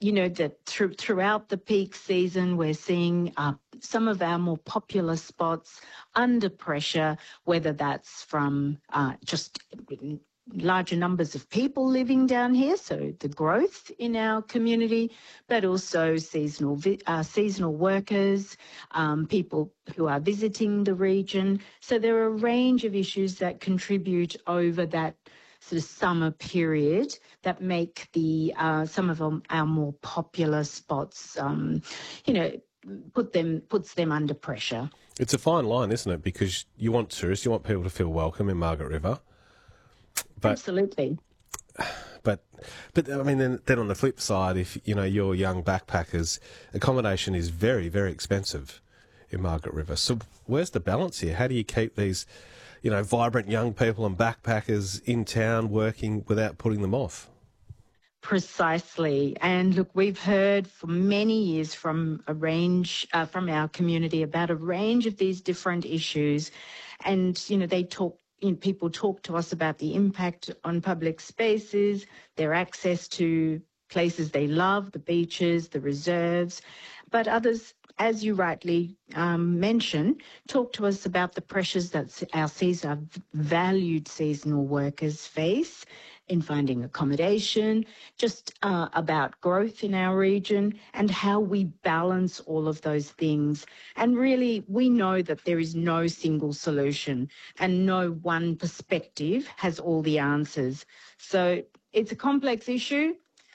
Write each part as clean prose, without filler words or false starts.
that throughout the peak season, we're seeing some of our more popular spots under pressure, whether that's from just larger numbers of people living down here, so the growth in our community, but also seasonal workers, people who are visiting the region. So there are a range of issues that contribute over that sort of summer period that make the some of our more popular spots, puts them under pressure. It's a fine line, isn't it? Because you want tourists, you want people to feel welcome in Margaret River. Absolutely. But I mean, then on the flip side, if you're young backpackers, accommodation is very, very expensive in Margaret River. So where's the balance here? How do you keep these, vibrant young people and backpackers in town working without putting them off? Precisely. And look, we've heard for many years from from our community about a range of these different issues, and people talk to us about the impact on public spaces, their access to places they love, the beaches, the reserves. But others, as you rightly mentioned, talk to us about the pressures that our valued seasonal workers face in finding accommodation, just about growth in our region and how we balance all of those things. And really, we know that there is no single solution and no one perspective has all the answers. So it's a complex issue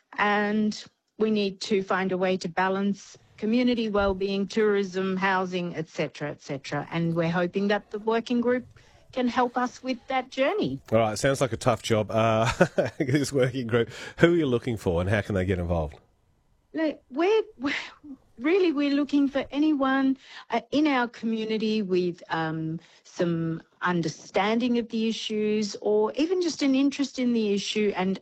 and we need to find a way to balance community well-being, tourism, housing, etc., etc. And we're hoping that the working group can help us with that journey. All right, sounds like a tough job, this working group. Who are you looking for and how can they get involved? Look, we're looking for anyone in our community with some understanding of the issues or even just an interest in the issue and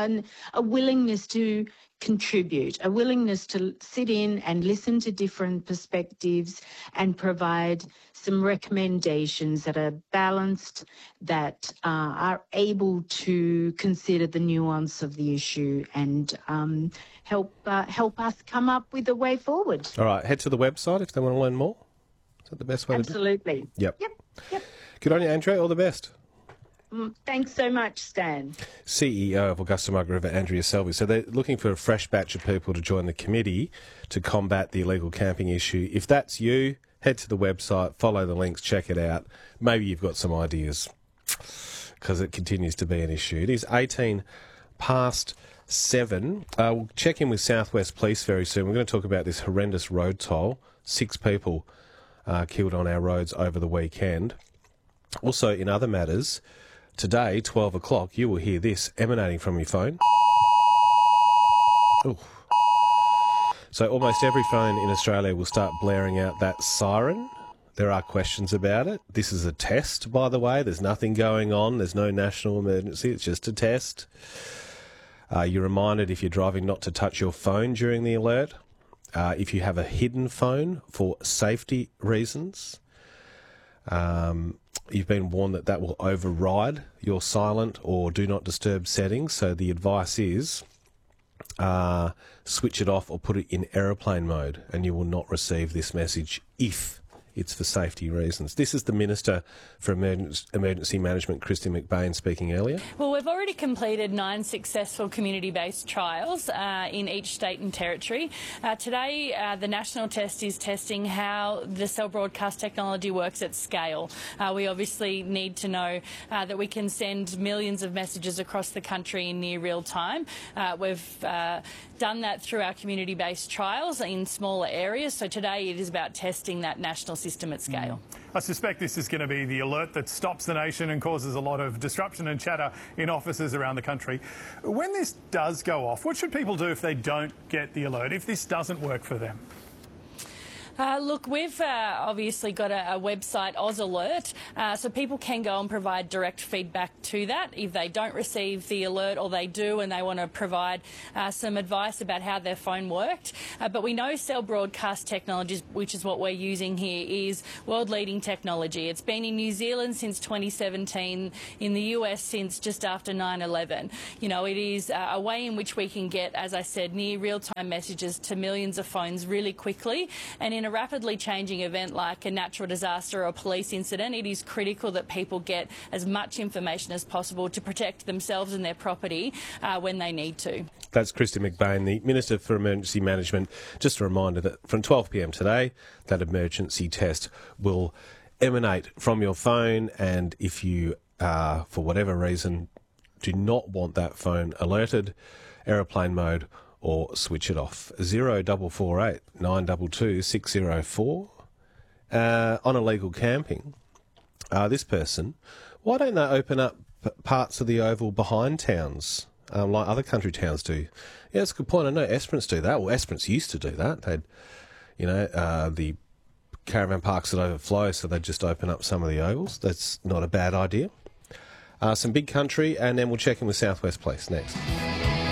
a willingness to contribute, a willingness to sit in and listen to different perspectives and provide some recommendations that are balanced, that are able to consider the nuance of the issue and help us come up with a way forward. All right, head to the website if they want to learn more. Is that the best way Absolutely. to do it? Yep. Good on you, Andrea. All the best. Thanks so much, Stan. CEO of Augusta Margaret River, Andrea Selby. So they're looking for a fresh batch of people to join the committee to combat the illegal camping issue. If that's you, head to the website, follow the links, check it out. Maybe you've got some ideas because it continues to be an issue. It is 18 past 7. We'll check in with Southwest Police very soon. We're going to talk about this horrendous road toll. 6 people killed on our roads over the weekend. Also, in other matters, today, 12 o'clock, you will hear this emanating from your phone. Ooh. So almost every phone in Australia will start blaring out that siren. There are questions about it. This is a test, by the way. There's nothing going on. There's no national emergency. It's just a test. You're reminded if you're driving not to touch your phone during the alert. If you have a hidden phone for safety reasons. You've been warned that will override your silent or do not disturb settings. So the advice is switch it off or put it in aeroplane mode and you will not receive this message if it's for safety reasons. This is the Minister for Emergency Management, Kristy McBain, speaking earlier. Well, we've already completed 9 successful community-based trials in each state and territory. Today, the national test is testing how the cell broadcast technology works at scale. We obviously need to know that we can send millions of messages across the country in near real time. We've done that through our community-based trials in smaller areas. So today it is about testing that national system at scale. I suspect this is going to be the alert that stops the nation and causes a lot of disruption and chatter in offices around the country. When this does go off, what should people do if they don't get the alert, if this doesn't work for them? Look, we've obviously got a website, Oz Alert, so people can go and provide direct feedback to that if they don't receive the alert, or they do and they want to provide some advice about how their phone worked. But we know Cell Broadcast Technologies, which is what we're using here, is world-leading technology. It's been in New Zealand since 2017, in the US since just after 9/11. You know, it is a way in which we can get, as I said, near real-time messages to millions of phones really quickly. And in a rapidly changing event like a natural disaster or a police incident, it is critical that people get as much information as possible to protect themselves and their property when they need to. That's Kristin McBain, the Minister for Emergency Management. Just a reminder that from 12 p.m. today, that emergency test will emanate from your phone, and if you, for whatever reason, do not want that phone alerted, aeroplane mode or switch it off. 0448 922 604. On illegal camping, this person, why don't they open up parts of the Oval behind towns, like other country towns do? Yeah, that's a good point. I know Esperance do that. Well, Esperance used to do that. They'd, the caravan parks would overflow, so they'd just open up some of the ovals. That's not a bad idea. Some big country, and then we'll check in with South West Police next.